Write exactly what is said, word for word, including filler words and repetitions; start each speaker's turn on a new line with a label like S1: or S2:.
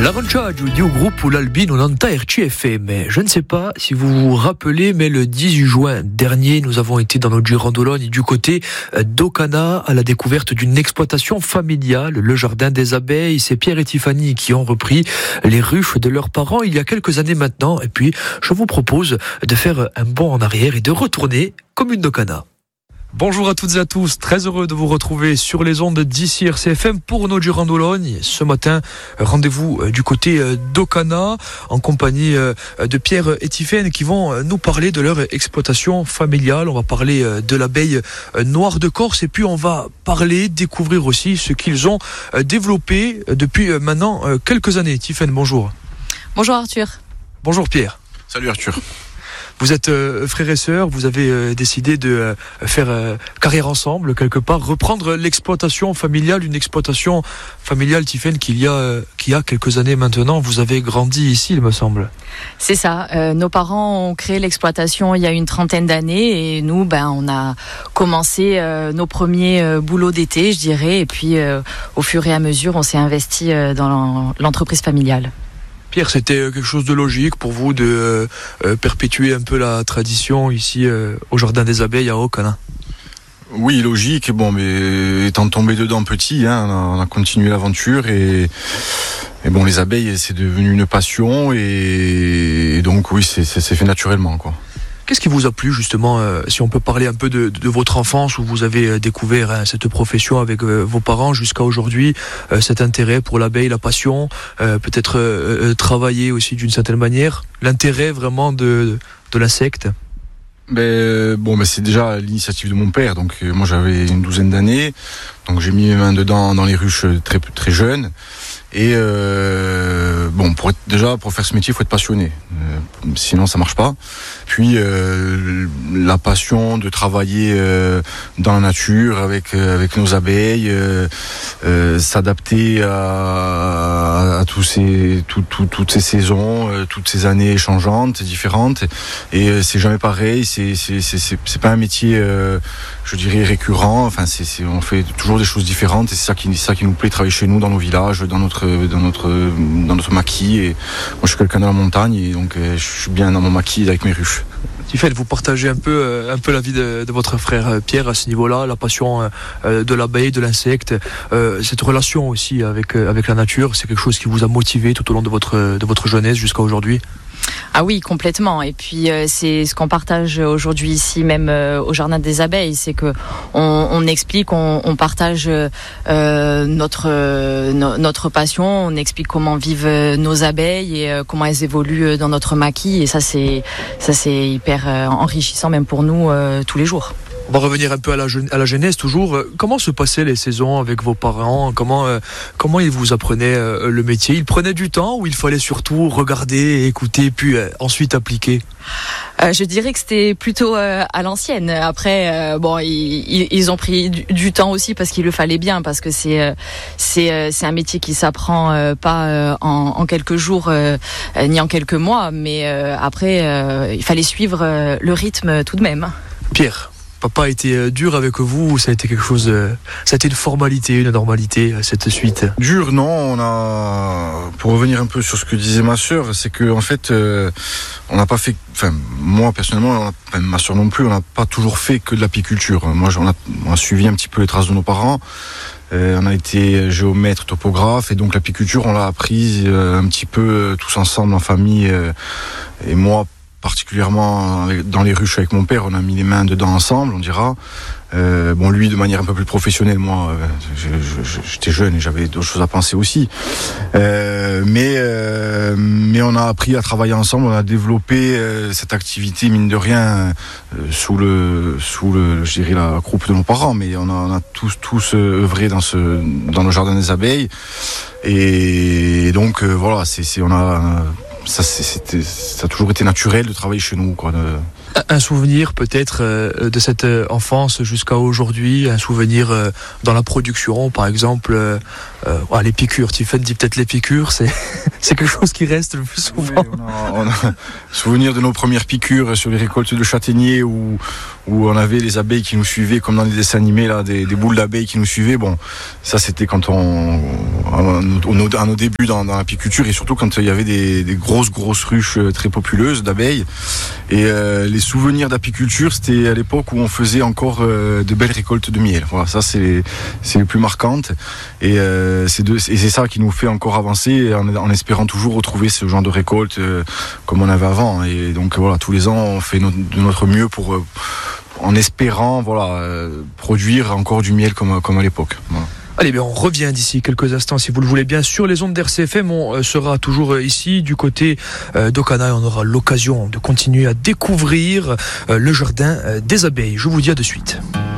S1: L'Aranciaggio di un gruppo l'Albino Nanta R C F M. Je ne sais pas si vous vous rappelez, mais le dix-huit juin dernier, nous avons été dans notre girandologne du côté d'Ocana à la découverte d'une exploitation familiale, le Jardin des Abeilles. C'est Pierre et Tiffany qui ont repris les ruches de leurs parents il y a quelques années maintenant. Et puis, je vous propose de faire un bond en arrière et de retourner commune d'Ocana. Bonjour à toutes et à tous, très heureux de vous retrouver sur les ondes d'ici R C F M pour nos girandologne. Ce matin, rendez-vous du côté d'Ocana en compagnie de Pierre et Tiffany qui vont nous parler de leur exploitation familiale. On va parler de l'abeille noire de Corse et puis on va parler, découvrir aussi ce qu'ils ont développé depuis maintenant quelques années. Tiffany, bonjour.
S2: Bonjour Arthur.
S1: Bonjour Pierre.
S3: Salut Arthur.
S1: Vous êtes euh, frères et sœurs, vous avez euh, décidé de euh, faire euh, carrière ensemble, quelque part, reprendre l'exploitation familiale, une exploitation familiale, Tiffany, qu'il y a, euh, qu'il y a quelques années maintenant. Vous avez grandi ici, il me semble.
S2: C'est ça. Euh, nos parents ont créé l'exploitation il y a une trentaine d'années et nous, ben, on a commencé euh, nos premiers euh, boulots d'été, je dirais, et puis euh, au fur et à mesure, on s'est investi euh, dans l'entreprise familiale.
S1: Pierre, c'était quelque chose de logique pour vous de euh, perpétuer un peu la tradition ici euh, au Jardin des Abeilles à Ocana?
S3: Oui, logique. Bon, mais étant tombé dedans petit, hein, on, a, on a continué l'aventure et, et bon, les abeilles, c'est devenu une passion et, et donc oui, c'est, c'est, c'est fait naturellement, quoi.
S1: Qu'est-ce qui vous a plu justement, euh, si on peut parler un peu de, de votre enfance où vous avez découvert hein, cette profession avec euh, vos parents jusqu'à aujourd'hui, euh, cet intérêt pour l'abeille, la passion, euh, peut-être euh, euh, travailler aussi d'une certaine manière, l'intérêt vraiment de, de l'insecte?
S3: Ben, bon, ben, c'est déjà l'initiative de mon père. Donc, euh, moi, j'avais une douzaine d'années. Donc, j'ai mis mes mains dedans dans les ruches très, très jeune. Et, euh, bon, pour être, déjà, pour faire ce métier, il faut être passionné. Euh, sinon, ça marche pas. Puis, euh, la passion de travailler euh, dans la nature avec, euh, avec nos abeilles, euh, euh, s'adapter à, à tous ces, tout, tout, toutes ces saisons, euh, toutes ces années changeantes, différentes. Et euh, c'est jamais pareil. C'est, c'est, c'est, c'est, c'est pas un métier, euh, je dirais, récurrent. Enfin, c'est, c'est, on fait toujours des choses différentes. Et c'est ça qui, c'est ça qui nous plaît, travailler chez nous, dans nos villages, dans notre, dans notre, dans notre maquis. Et moi, je suis quelqu'un de la montagne, et donc euh, je suis bien dans mon maquis avec mes ruches.
S1: Tiffany, vous partagez un peu, un peu la vie de, de votre frère Pierre à ce niveau-là, la passion de l'abeille, de l'insecte, euh, cette relation aussi avec, avec la nature, c'est quelque chose qui vous a motivé tout au long de votre, de votre jeunesse jusqu'à aujourd'hui?
S2: Ah oui, complètement. Et puis euh, c'est ce qu'on partage aujourd'hui ici, même euh, au Jardin des Abeilles, c'est que on, on explique, on, on partage euh, notre euh, no, notre passion, on explique comment vivent nos abeilles et euh, comment elles évoluent dans notre maquis. Et ça, c'est ça, c'est hyper euh, enrichissant, même pour nous euh, tous les jours.
S1: On va revenir un peu à la, à la jeunesse toujours. Comment se passaient les saisons avec vos parents? Comment, euh, comment ils vous apprenaient euh, le métier? Ils prenaient du temps ou il fallait surtout regarder, écouter, puis euh, ensuite appliquer?
S2: Euh, je dirais que c'était plutôt euh, à l'ancienne. Après, euh, bon, ils, ils ont pris du, du temps aussi parce qu'il le fallait bien, parce que c'est euh, c'est euh, c'est un métier qui s'apprend euh, pas euh, en, en quelques jours euh, ni en quelques mois, mais euh, après euh, il fallait suivre euh, le rythme tout de même.
S1: Pierre, papa a été dur avec vous ou ça a été quelque chose, ça a été une formalité, une normalité, cette suite?
S3: Dur, non. On a, pour revenir un peu sur ce que disait ma sœur, c'est que en fait, euh, on n'a pas fait, enfin moi personnellement, on a, enfin, ma sœur non plus, on n'a pas toujours fait que de l'apiculture. Moi, on a, on a suivi un petit peu les traces de nos parents. Euh, on a été géomètre, topographe, et donc l'apiculture, on l'a apprise euh, un petit peu euh, tous ensemble en famille. Euh, et moi, particulièrement dans les ruches avec mon père, on a mis les mains dedans ensemble, on dira. Euh, bon, lui de manière un peu plus professionnelle, moi, je, je, j'étais jeune et j'avais d'autres choses à penser aussi. Euh, mais euh, mais on a appris à travailler ensemble, on a développé euh, cette activité mine de rien euh, sous le sous le, je dirais la croupe de nos parents. Mais on a, on a tous tous œuvré dans ce dans le Jardin des Abeilles. Et donc euh, voilà, c'est, c'est on a Ça, c'est, c'était, ça a toujours été naturel de travailler chez nous, quoi. De...
S1: Un souvenir peut-être euh, de cette enfance jusqu'à aujourd'hui, un souvenir euh, dans la production, par exemple, euh, euh, ouais, les piqûres. Tiffen dit peut-être les piqûres, c'est c'est quelque chose qui reste le plus souvent.
S3: Oui, on, a, on a souvenir de nos premières piqûres sur les récoltes de châtaigniers où où on avait les abeilles qui nous suivaient comme dans les dessins animés là, des, des boules d'abeilles qui nous suivaient. Bon, ça c'était quand on à nos, à nos débuts dans, dans l'apiculture et surtout quand il y avait des, des grosses grosses ruches très populeuses d'abeilles. Et euh, les souvenirs d'apiculture, c'était à l'époque où on faisait encore euh, de belles récoltes de miel. Voilà, ça c'est c'est les plus marquantes et euh, c'est de, et c'est ça qui nous fait encore avancer en, en espérant toujours retrouver ce genre de récolte euh, comme on avait avant. Et donc voilà, tous les ans on fait no, de notre mieux pour euh, en espérant voilà euh, produire encore du miel comme comme à l'époque. Voilà.
S1: Allez, bien, on revient d'ici quelques instants, si vous le voulez bien, sur les ondes d'R C F M. On euh, sera toujours euh, ici, du côté euh, d'Okana, et on aura l'occasion de continuer à découvrir euh, le jardin euh, des abeilles. Je vous dis à de suite.